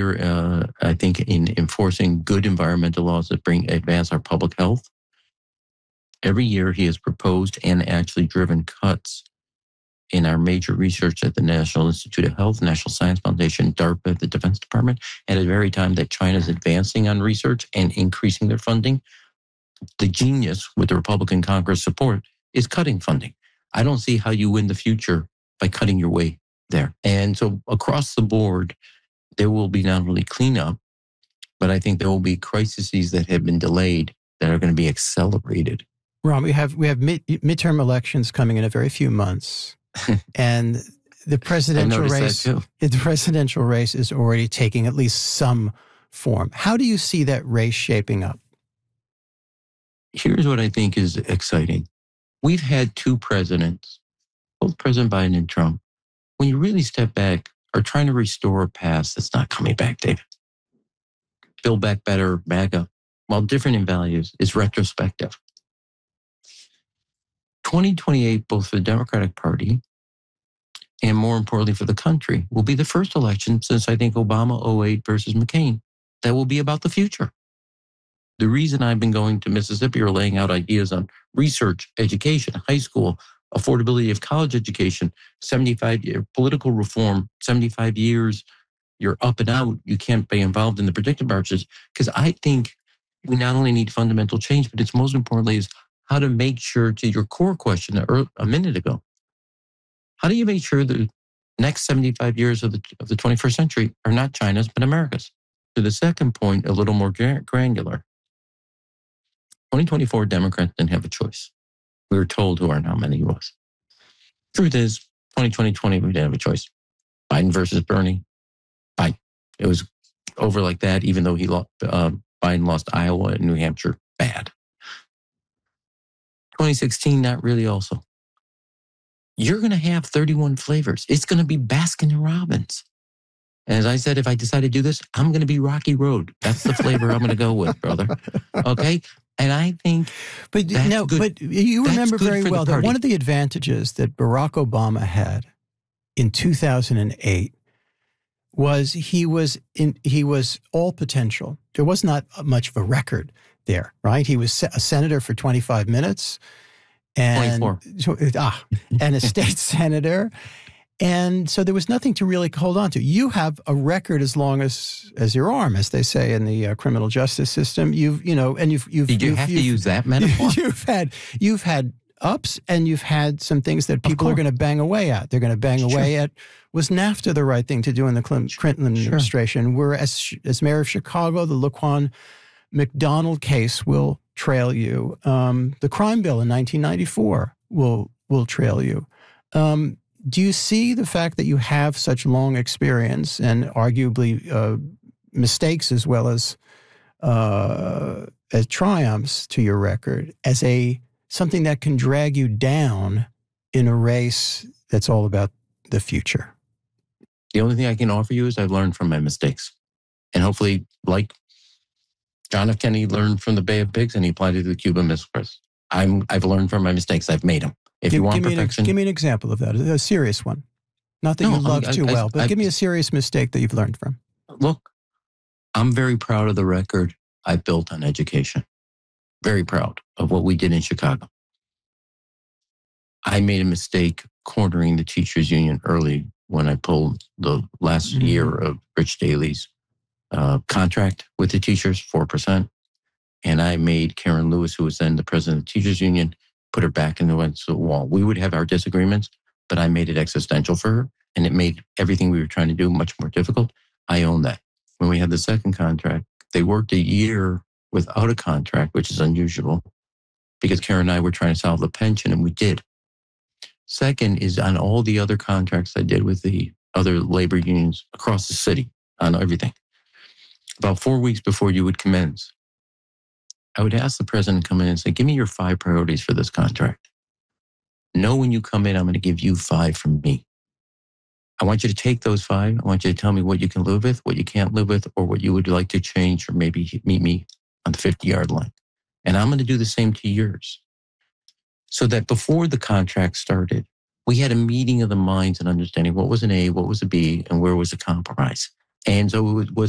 leader, I think, in enforcing good environmental laws that advance our public health. Every year he has proposed and actually driven cuts in our major research at the National Institute of Health, National Science Foundation, DARPA, the Defense Department, at the very time that China is advancing on research and increasing their funding. The genius, with the Republican Congress support, is cutting funding. I don't see how you win the future by cutting your way there. And so across the board, there will be not only cleanup, but I think there will be crises that have been delayed that are going to be accelerated. Ron, we have midterm elections coming in a very few months. And the presidential race is already taking at least some form. How do you see that race shaping up? Here's what I think is exciting. We've had two presidents, both President Biden and Trump. When you really step back, are trying to restore a past that's not coming back, David. Build back better, back up. While different in values, is retrospective. 2028, both for the Democratic Party and more importantly for the country, will be the first election since I think Obama 2008 versus McCain that will be about the future. The reason I've been going to Mississippi or laying out ideas on research, education, high school, affordability of college education, 75-year political reform, 75 years, you're up and out, you can't be involved in the predictive marches, because I think we not only need fundamental change, but it's most importantly is how to make sure, to your core question a minute ago, how do you make sure the next 75 years of the 21st century are not China's, but America's? To the second point, a little more granular. 2024 Democrats didn't have a choice. We were told who our nominee was. Truth is, 2020, we didn't have a choice. Biden versus Bernie. Biden. It was over like that, even though Biden lost Iowa and New Hampshire. Bad. 2016, not really also. You're going to have 31 flavors. It's going to be Baskin and Robbins. And as I said, if I decide to do this, I'm going to be Rocky Road. That's the flavor I'm going to go with, brother. Okay? And I think but you remember very well that one of the advantages that Barack Obama had in 2008 was he was all potential. There was not much of a record there, right? He was a senator for 25 minutes and 24. And a state senator. And so there was nothing to really hold on to. You have a record as long as your arm, as they say in the criminal justice system. Did you have to use that metaphor? You've had ups and you've had some things that people are going to bang away at. They're going to bang away at. Was NAFTA the right thing to do in the Clinton administration? Where as mayor of Chicago, the Laquan McDonald case will trail you. The crime bill in 1994 will trail you. Do you see the fact that you have such long experience and arguably mistakes as well as triumphs to your record as something that can drag you down in a race that's all about the future? The only thing I can offer you is I've learned from my mistakes. And hopefully, like John F. Kennedy learned from the Bay of Pigs and he applied it to the Cuban Missile Crisis. I've learned from my mistakes. I've made them. If you want perfection, give me an example of that, a serious one. Not that you love too well, but give me a serious mistake that you've learned from. Look, I'm very proud of the record I built on education. Very proud of what we did in Chicago. I made a mistake cornering the teachers union early when I pulled the last year of Rich Daley's contract with the teachers, 4%. And I made Karen Lewis, who was then the president of the teachers union, put her back in the wall. We would have our disagreements, but I made it existential for her, and it made everything we were trying to do much more difficult. I own that. When we had the second contract, they worked a year without a contract, which is unusual, because Karen and I were trying to solve the pension, and we did. Second is on all the other contracts I did with the other labor unions across the city on everything. About 4 weeks before you would commence, I would ask the president to come in and say, give me your 5 priorities for this contract. Know when you come in, I'm going to give you 5 from me. I want you to take those 5. I want you to tell me what you can live with, what you can't live with, or what you would like to change, or maybe meet me on the 50-yard line. And I'm going to do the same to yours. So that before the contract started, we had a meeting of the minds and understanding what was an A, what was a B, and where was a compromise. And so it was